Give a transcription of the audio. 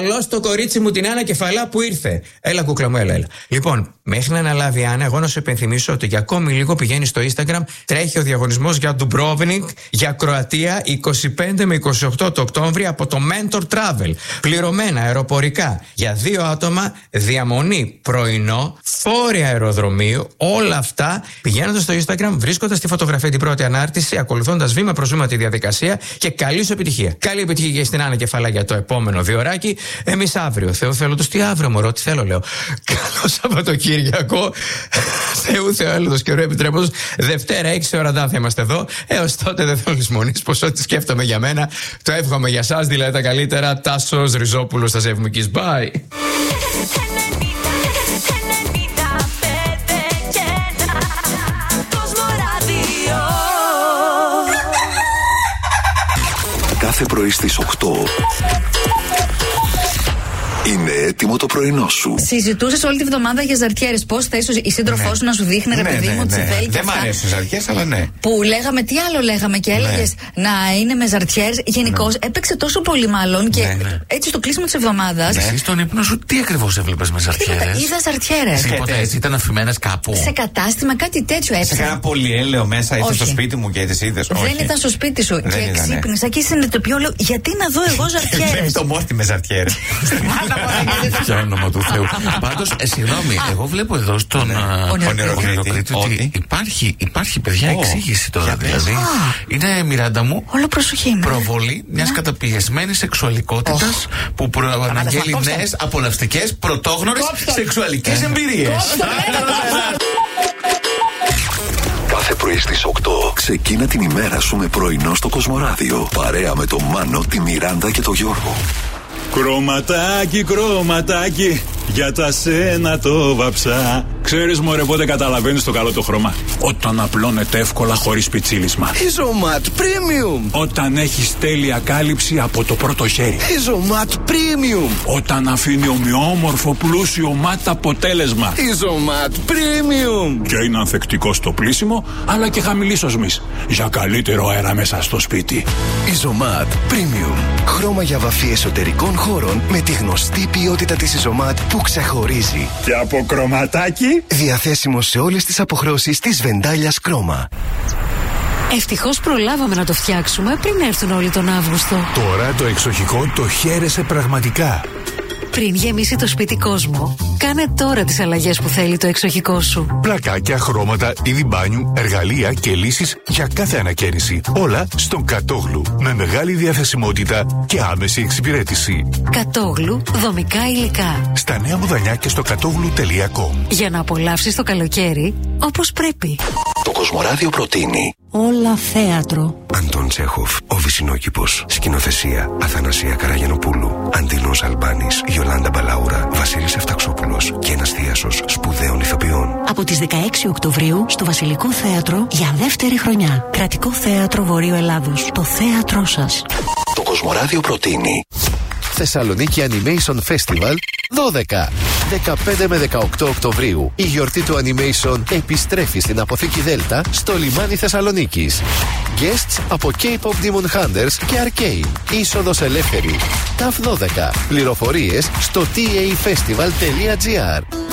Καλώς το κορίτσι μου την Άννα Κεφαλά που ήρθε. Έλα, κούκλα μου, έλα. Λοιπόν, μέχρι να αναλάβει η Άννα, εγώ να σου υπενθυμίσω ότι για ακόμη λίγο πηγαίνει στο Instagram, τρέχει ο διαγωνισμός για Ντουμπρόβνικ για Κροατία 25 με 28 το Οκτώβρη από το Mentor Travel. Πληρωμένα αεροπορικά για 2 άτομα, διαμονή πρωινό, φόροι αεροδρομίου, όλα αυτά πηγαίνοντας στο Instagram, βρίσκοντας τη φωτογραφία την πρώτη ανάρτηση, ακολουθώντας βήμα προς βήμα τη διαδικασία και καλή σου επιτυχία. Καλή επιτυχία και στην Άννα Κεφαλά για το επόμενο 2 ωράκι. Εμείς αύριο, Θεού θέλοντος, τι αύριο μωρό, τι θέλω λέω. Καλό Σαββατοκύριακο. Θεού θέλοντος και ωραίο επιτρέποντος. Δευτέρα 6 ώρα θα είμαστε εδώ. Έως τότε δεν θέλω λησμονείς πως ό,τι σκέφτομαι για μένα το εύχομαι για σας, δηλαδή τα καλύτερα. Τάσος Ριζόπουλος στα Ζευμικής. Bye. Κάθε πρωί στις 8 είναι έτοιμο το πρωινό σου. Συζητούσες όλη τη βδομάδα για ζαρτιέρες. Πώς θες η σύντροφός σου να σου δείχνει, ρε παιδί μου, τσιβέλ και δεν μ' αρέσουν ζαρτιέρες, αλλά ναι. Που λέγαμε, τι άλλο λέγαμε και έλεγες να είναι με ζαρτιέρες. Γενικώς έπαιξε τόσο πολύ μάλλον και έτσι στο κλείσιμο της εβδομάδας. Εσύ στον ύπνο σου τι ακριβώς έβλεπες με ζαρτιέρες? Είδα ζαρτιέρες. Τίποτα έτσι, ήταν αφημένες κάπου? Σε κατάστημα, κάτι τέτοιο έψαχνα. Σε κανένα πολυέλαιο μέσα, ήρθε στο σπίτι μου και τις είδες? Δεν ήταν στο σπίτι σου και ξύπνησα και συνειδητοποιώ, λέω, γιατί να δω εγώ ζαρτιέρες? Το μόρτι με ζαρτιέρες. Για όνομα του Θεού. Πάντως, συγγνώμη, εγώ βλέπω εδώ στον ονειροκρίτη ότι υπάρχει παιδιά εξήγηση τώρα. Δηλαδή, είναι, Μιράντα μου, όλο προσοχή, προβολή μιας καταπιεσμένης σεξουαλικότητας που προαναγγέλει νέες απολαυστικές πρωτόγνωρες σεξουαλικές εμπειρίες. Κάθε πρωί στις 8 ξεκίνα την ημέρα σου με πρωινό στο Κοσμοράδιο. Παρέα με τον Μάνο, τη Μιράντα και τον Γιώργο. Κρωματάκι, κρωματάκι, για τα σένα το βαψά. Ξέρεις μωρέ πότε καταλαβαίνεις το καλό το χρώμα? Όταν απλώνεται εύκολα χωρίς πιτσίλισμα. Isomat Premium. Όταν έχεις τέλεια κάλυψη από το πρώτο χέρι. Isomat Premium. Όταν αφήνει ομοιόμορφο πλούσιο ματ αποτέλεσμα. Isomat Premium. Και είναι ανθεκτικό στο πλύσιμο αλλά και χαμηλής οσμής, για καλύτερο αέρα μέσα στο σπίτι. Isomat Premium. Χρώμα για βαφή εσωτερικών χώρων με τη γνωστή ποιότητα της Isomat που ξεχωρίζει. Και από κρωματάκι. Διαθέσιμο σε όλες τις αποχρώσεις της Βεντάλιας Κρόμα. Ευτυχώς προλάβαμε να το φτιάξουμε πριν έρθουν όλοι τον Αύγουστο. Τώρα το εξοχικό το χαίρεσαι πραγματικά. Πριν γεμίσει το σπίτι κόσμο, κάνε τώρα τις αλλαγές που θέλει το εξοχικό σου. Πλακάκια, χρώματα, είδη μπάνιου, εργαλεία και λύσεις για κάθε ανακαίνιση. Όλα στον Κατόγλου. Με μεγάλη διαθεσιμότητα και άμεση εξυπηρέτηση. Κατόγλου, δομικά υλικά. Στα Νέα Μουδανιά και στο κατόγλου.com. Για να απολαύσεις το καλοκαίρι όπως πρέπει. Το Κοσμοράδιο προτείνει Όλα θέατρο. Αντών Τσέχοφ, Ο Βυσσινόκηπος. Σκηνοθεσία Αθανασία Καραγιανοπούλου. Αντινός Αλμπάνης, Γιολάντα Μπαλάουρα, Βασίλης Εφταξόπουλος και ένας θίασος σπουδαίων ηθοποιών. Από τις 16 Οκτωβρίου στο Βασιλικό Θέατρο για δεύτερη χρονιά. Κρατικό Θέατρο Βορείου Ελλάδος. Το θέατρό σας. Το Κοσμοράδιο προτείνει Θεσσαλονίκη Animation Festival 12. 15 με 18 Οκτωβρίου. Η γιορτή του Animation επιστρέφει στην Αποθήκη Δέλτα στο λιμάνι Θεσσαλονίκης. Guests από K-pop Demon Hunters και Arcane. Είσοδος ελεύθερη. TAF 12. Πληροφορίες στο tafestival.gr.